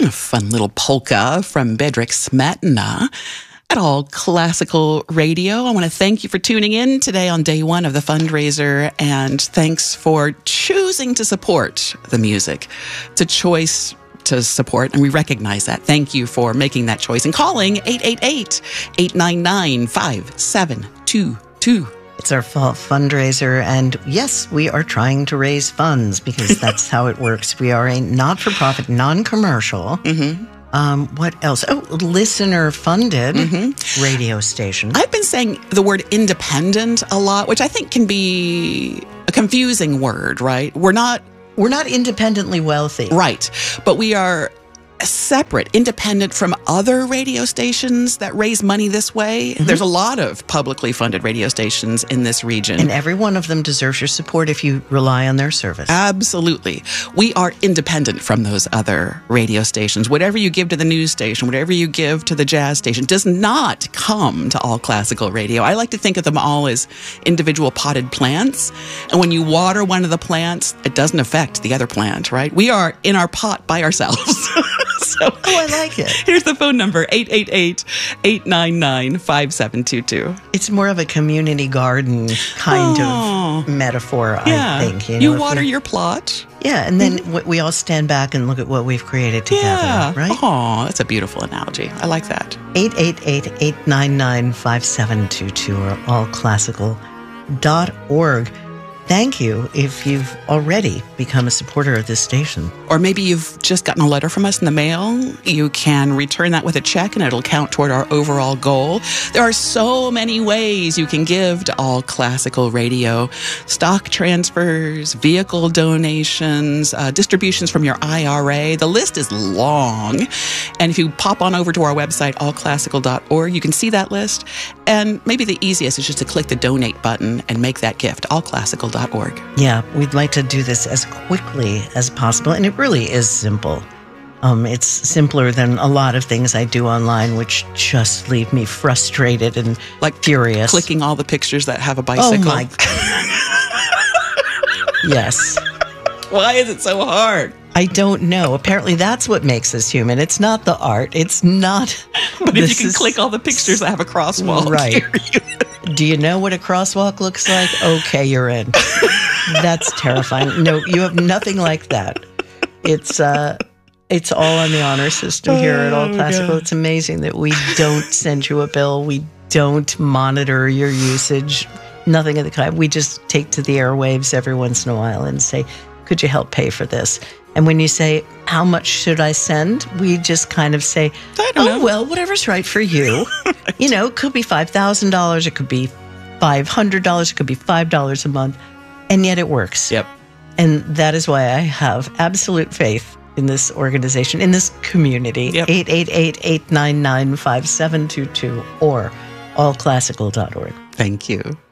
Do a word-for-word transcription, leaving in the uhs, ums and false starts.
A fun little polka from Bedřich Smetana at All Classical Radio. I want to thank you for tuning in today on day one of the fundraiser, and thanks for choosing to support the music. It's a choice to support, and we recognize that. Thank you for making that choice and calling eight eight eight, eight nine nine, five seven two two. It's our fall fundraiser, and yes, we are trying to raise funds because that's how it works. We are a not-for-profit, non-commercial. Mm-hmm. Um, what else? Oh, listener-funded mm-hmm. radio station. I've been saying the word independent a lot, which I think can be a confusing word, right? We're not... We're not independently wealthy. Right. But we are separate, independent from other radio stations that raise money this way. Mm-hmm. There's a lot of publicly funded radio stations in this region. And every one of them deserves your support if you rely on their service. Absolutely. We are independent from those other radio stations. Whatever you give to the news station, whatever you give to the jazz station, does not come to All Classical Radio. I like to think of them all as individual potted plants. And when you water one of the plants, it doesn't affect the other plant, right? We are in our pot by ourselves. So, oh, I like it. Here's the phone number, eight eight eight, eight nine nine, five seven two two. It's more of a community garden kind oh, of metaphor, yeah. I think. You, know, you water your plot. Yeah, and then mm-hmm. we all stand back and look at what we've created together, yeah. right? Oh, that's a beautiful analogy. I like that. eight eight eight, eight nine nine, five seven two two or all classical dot org. Thank you if you've already become a supporter of this station. Or maybe you've just gotten a letter from us in the mail. You can return that with a check and it'll count toward our overall goal. There are so many ways you can give to All Classical Radio. Stock transfers, vehicle donations, uh, distributions from your I R A. The list is long. And if you pop on over to our website, all classical dot org, you can see that list. And maybe the easiest is just to click the donate button and make that gift, all classical dot org. Yeah, we'd like to do this as quickly as possible, and it really is simple. Um, it's simpler than a lot of things I do online, which just leave me frustrated and like furious. Clicking all the pictures that have a bicycle. Oh my! Yes. Why is it so hard? I don't know. Apparently, that's what makes us human. It's not the art. It's not. But if you can is, click all the pictures that have a crosswalk, right? Do you know what a crosswalk looks like? Okay, you're in. That's terrifying. No, you have nothing like that. It's uh, it's all on the honor system here at All Classical. Oh, it's amazing that we don't send you a bill. We don't monitor your usage. Nothing of the kind. We just take to the airwaves every once in a while and say, could you help pay for this? And when you say, how much should I send? We just kind of say, I don't oh, know. well, whatever's right for you. You know, it could be five thousand dollars. It could be five hundred dollars. It could be five dollars a month. And yet it works. Yep. And that is why I have absolute faith in this organization, in this community. Yep. eight eight eight, eight nine nine, five seven two two or all classical dot org. Thank you.